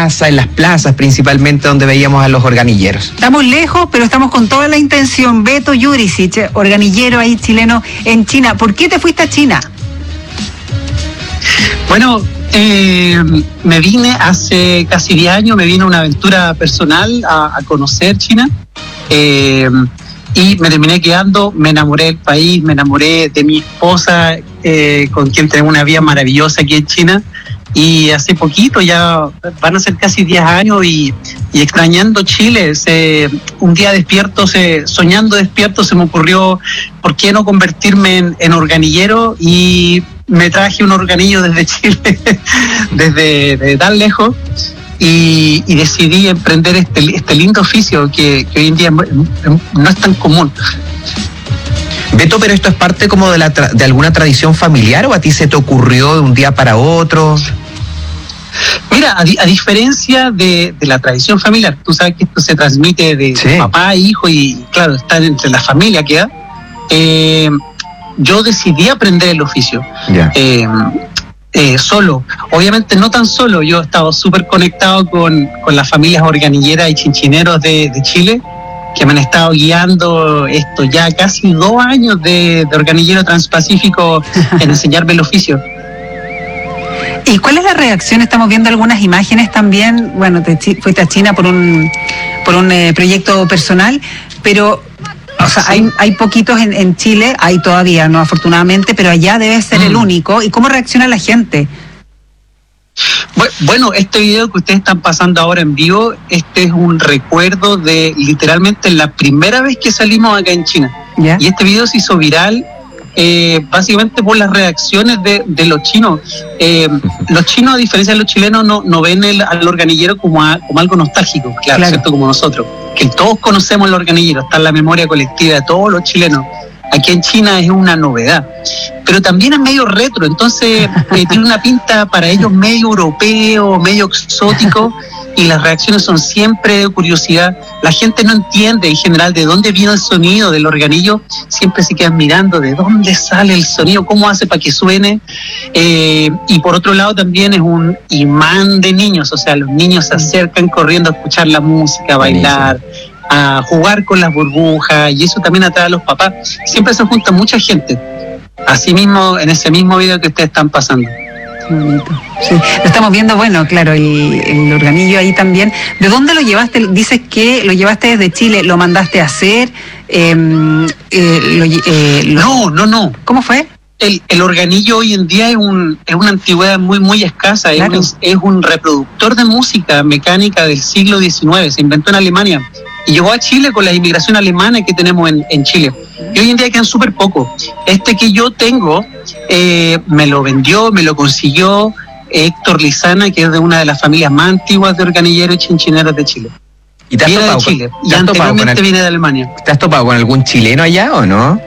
en las plazas principalmente, donde veíamos a los organilleros. Estamos lejos, pero estamos con toda la intención. Beto Jurisic, organillero ahí chileno en China. ¿Por qué te fuiste a China? Bueno, me vine hace casi 10 años, me vine a una aventura personal a conocer China. Y me terminé quedando, me enamoré del país, me enamoré de mi esposa, con quien tenemos una vida maravillosa aquí en China. Y hace poquito, ya van a ser casi 10 años y extrañando Chile, un día soñando despierto, se me ocurrió, ¿por qué no convertirme en organillero? Y me traje un organillo desde Chile, desde tan lejos. Y decidí emprender este lindo oficio que hoy en día no es tan común. Beto, ¿pero esto es parte como de alguna tradición familiar o a ti se te ocurrió de un día para otro? Mira, a diferencia de la tradición familiar, tú sabes que esto se transmite de papá a hijo y claro, está entre la familia que da. Yo decidí aprender el oficio. Yeah. Solo, obviamente no tan solo, yo he estado súper conectado con las familias organilleras y chinchineros de Chile, que me han estado guiando esto ya casi 2 años de organillero transpacífico en enseñarme el oficio. ¿Y cuál es la reacción? Estamos viendo algunas imágenes también. Bueno, fuiste a China por un proyecto personal, pero o sea, sí. hay poquitos en Chile, hay todavía, no afortunadamente, pero allá debe ser el único. ¿Y cómo reacciona la gente? Bueno, este video que ustedes están pasando ahora en vivo, este es un recuerdo de literalmente la primera vez que salimos acá en China. ¿Ya? Y este video se hizo viral básicamente por las reacciones de los chinos. Los chinos, a diferencia de los chilenos, no ven al organillero como algo nostálgico, claro, ¿cierto? Como nosotros, que todos conocemos el organillero, está en la memoria colectiva de todos los chilenos. Aquí en China es una novedad, pero también es medio retro, entonces tiene una pinta para ellos medio europeo, medio exótico, y las reacciones son siempre de curiosidad. La gente no entiende en general de dónde viene el sonido del organillo, siempre se quedan mirando de dónde sale el sonido, cómo hace para que suene, y por otro lado también es un imán de niños, o sea, los niños se acercan corriendo a escuchar la música, a bailar, a jugar con las burbujas, y eso también atrae a los papás. Siempre se junta mucha gente, así mismo en ese mismo video que ustedes están pasando. Qué bonito. Sí, lo estamos viendo, bueno, claro, el organillo ahí también. ¿De dónde lo llevaste? Dices que lo llevaste desde Chile, ¿lo mandaste a hacer? No. ¿Cómo fue? El organillo hoy en día es una antigüedad muy, muy escasa, claro. Es un reproductor de música mecánica del siglo XIX, se inventó en Alemania y llegó a Chile con la inmigración alemana que tenemos en Chile. Y hoy en día quedan súper pocos. Este que yo tengo, me lo vendió, me lo consiguió Héctor Lizana, que es de una de las familias más antiguas de organilleros y chinchineros de Chile. ¿Y te has viene de Chile y anteriormente viene de Alemania. ¿Te has topado con algún chileno allá o no?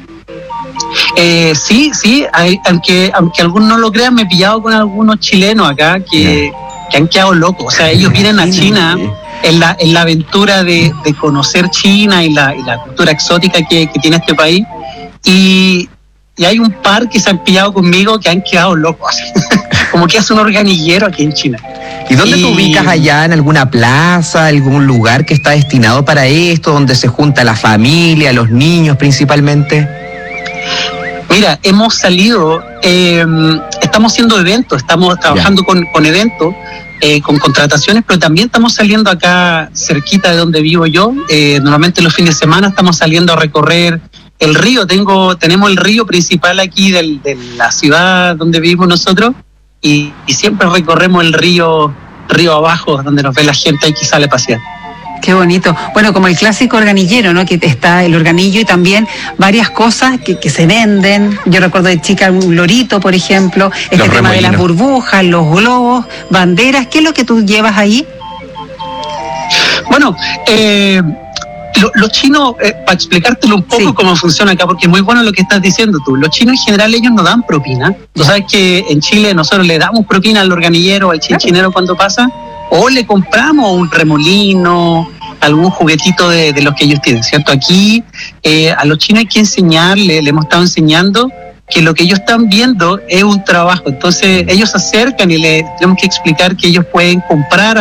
Sí, aunque algunos no lo crean, me he pillado con algunos chilenos acá que han quedado locos. O sea, ellos vienen a China en la aventura de conocer China y la cultura exótica que tiene este país. Y hay un par que se han pillado conmigo que han quedado locos. Como que hace un organillero aquí en China. ¿Y dónde te ubicas allá? ¿En alguna plaza, algún lugar que está destinado para esto, donde se junta la familia, los niños principalmente? Mira, hemos salido, estamos haciendo eventos, estamos trabajando con eventos, con contrataciones, pero también estamos saliendo acá cerquita de donde vivo yo. Normalmente los fines de semana estamos saliendo a recorrer el río. Tenemos el río principal aquí de la ciudad donde vivimos nosotros y siempre recorremos el río abajo, donde nos ve la gente y que sale a pasear. Qué bonito. Bueno, como el clásico organillero, ¿no? Que está el organillo y también varias cosas que se venden. Yo recuerdo de chica un lorito, por ejemplo, este tema de las burbujas, los globos, banderas. ¿Qué es lo que tú llevas ahí? Bueno, los chinos, para explicártelo un poco cómo funciona acá, porque es muy bueno lo que estás diciendo tú. Los chinos en general, ellos no dan propina. Tú sabes que en Chile nosotros le damos propina al organillero, al chinchinero cuando pasa, o le compramos un remolino, algún juguetito de los que ellos tienen, ¿cierto? Aquí a los chinos hay que enseñarle, le hemos estado enseñando que lo que ellos están viendo es un trabajo. Entonces ellos se acercan y le tenemos que explicar que ellos pueden comprar